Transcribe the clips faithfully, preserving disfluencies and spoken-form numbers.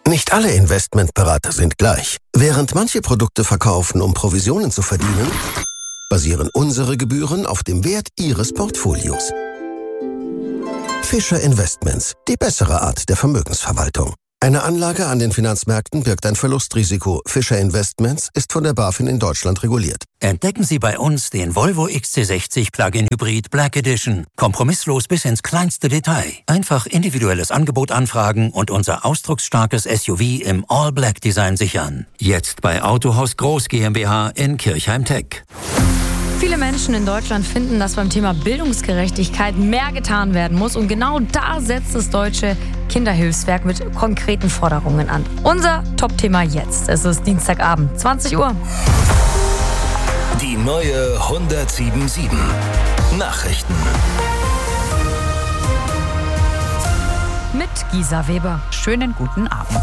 Nicht alle Investmentberater sind gleich. Während manche Produkte verkaufen, um Provisionen zu verdienen, basieren unsere Gebühren auf dem Wert Ihres Portfolios. Fischer Investments, die bessere Art der Vermögensverwaltung. Eine Anlage an den Finanzmärkten birgt ein Verlustrisiko. Fischer Investments ist von der BaFin in Deutschland reguliert. Entdecken Sie bei uns den Volvo X C sechzig Plug-in Hybrid Black Edition. Kompromisslos bis ins kleinste Detail. Einfach individuelles Angebot anfragen und unser ausdrucksstarkes S U V im All-Black-Design sichern. Jetzt bei Autohaus Groß GmbH in Kirchheim-Tech. Viele Menschen in Deutschland finden, dass beim Thema Bildungsgerechtigkeit mehr getan werden muss. Und genau da setzt das Deutsche Kinderhilfswerk mit konkreten Forderungen an. Unser Top-Thema jetzt. Es ist Dienstagabend, zwanzig Uhr. Die neue hundertsieben Komma sieben. Nachrichten. Mit Gisa Weber. Schönen guten Abend.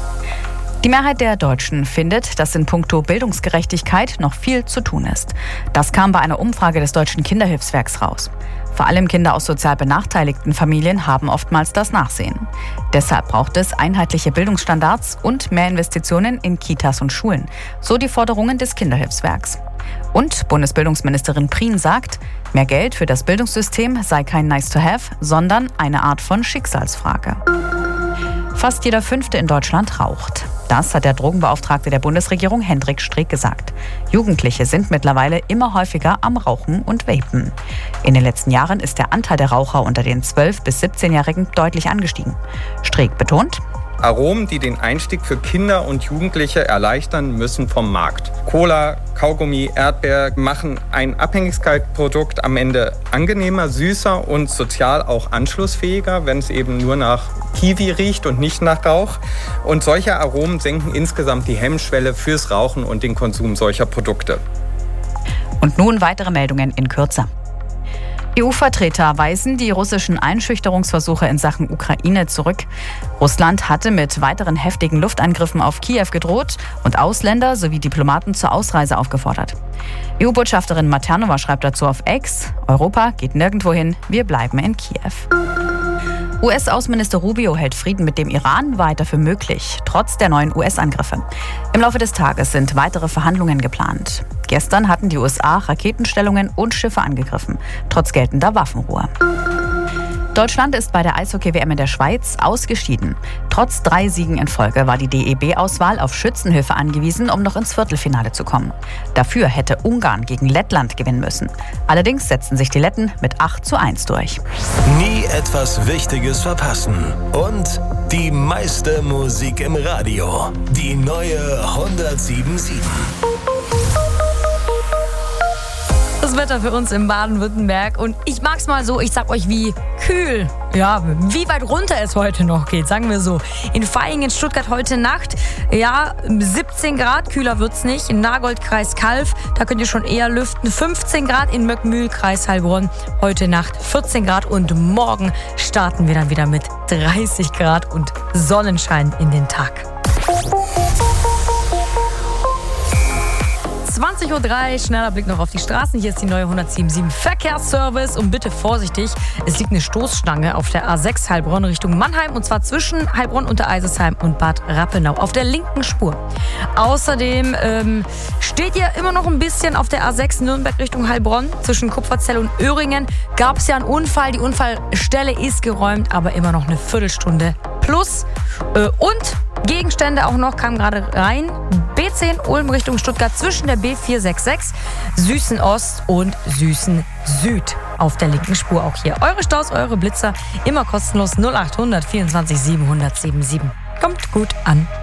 Die Mehrheit der Deutschen findet, dass in puncto Bildungsgerechtigkeit noch viel zu tun ist. Das kam bei einer Umfrage des Deutschen Kinderhilfswerks raus. Vor allem Kinder aus sozial benachteiligten Familien haben oftmals das Nachsehen. Deshalb braucht es einheitliche Bildungsstandards und mehr Investitionen in Kitas und Schulen, so die Forderungen des Kinderhilfswerks. Und Bundesbildungsministerin Prien sagt, mehr Geld für das Bildungssystem sei kein Nice-to-have, sondern eine Art von Schicksalsfrage. Fast jeder Fünfte in Deutschland raucht. Das hat der Drogenbeauftragte der Bundesregierung Hendrik Streeck gesagt. Jugendliche sind mittlerweile immer häufiger am Rauchen und Vapen. In den letzten Jahren ist der Anteil der Raucher unter den zwölf- bis siebzehnjährigen deutlich angestiegen. Streeck betont: Aromen, die den Einstieg für Kinder und Jugendliche erleichtern, müssen vom Markt. Cola, Kaugummi, Erdbeer machen ein Abhängigkeitsprodukt am Ende angenehmer, süßer und sozial auch anschlussfähiger, wenn es eben nur nach Kiwi riecht und nicht nach Rauch. Und solche Aromen senken insgesamt die Hemmschwelle fürs Rauchen und den Konsum solcher Produkte. Und nun weitere Meldungen in Kürze. E U-Vertreter weisen die russischen Einschüchterungsversuche in Sachen Ukraine zurück. Russland hatte mit weiteren heftigen Luftangriffen auf Kiew gedroht und Ausländer sowie Diplomaten zur Ausreise aufgefordert. E U-Botschafterin Maternova schreibt dazu auf X: Europa geht nirgendwo hin, wir bleiben in Kiew. U S-Außenminister Rubio hält Frieden mit dem Iran weiter für möglich, trotz der neuen U S-Angriffe. Im Laufe des Tages sind weitere Verhandlungen geplant. Gestern hatten die U S A Raketenstellungen und Schiffe angegriffen, trotz geltender Waffenruhe. Deutschland ist bei der Eishockey-W M in der Schweiz ausgeschieden. Trotz drei Siegen in Folge war die D E B-Auswahl auf Schützenhilfe angewiesen, um noch ins Viertelfinale zu kommen. Dafür hätte Ungarn gegen Lettland gewinnen müssen. Allerdings setzten sich die Letten mit acht zu eins durch. Nie etwas Wichtiges verpassen. Und die meiste Musik im Radio. Die neue hundertsieben Komma sieben. Das Wetter für uns in Baden-Württemberg. Und ich mag's mal so, ich sag euch, wie kühl, ja, wie weit runter es heute noch geht, sagen wir so. In Vaihingen, Stuttgart heute Nacht, ja, siebzehn Grad, kühler wird's nicht. In Nagold, Kreis Calw, da könnt ihr schon eher lüften. fünfzehn Grad in Möckmühl, Kreis Heilbronn, heute Nacht vierzehn Grad. Und morgen starten wir dann wieder mit dreißig Grad und Sonnenschein in den Tag. zwanzig Uhr drei, schneller Blick noch auf die Straßen. Hier ist die neue hundertsieben Komma sieben Verkehrsservice. Und bitte vorsichtig, es liegt eine Stoßstange auf der A sechs Heilbronn Richtung Mannheim. Und zwar zwischen Heilbronn unter Eisesheim und Bad Rappenau auf der linken Spur. Außerdem ähm, steht ihr immer noch ein bisschen auf der A sechs Nürnberg Richtung Heilbronn. Zwischen Kupferzell und Öhringen gab es ja einen Unfall. Die Unfallstelle ist geräumt, aber immer noch eine Viertelstunde plus. Äh, und Gegenstände auch noch, kamen gerade rein. B zehn Ulm Richtung Stuttgart zwischen der B vier sechs sechs, Süßen Ost und Süßen Süd auf der linken Spur auch hier. Eure Staus, eure Blitzer, immer kostenlos null acht hundert vierundzwanzig siebenhundert siebenundsiebzig. Kommt gut an.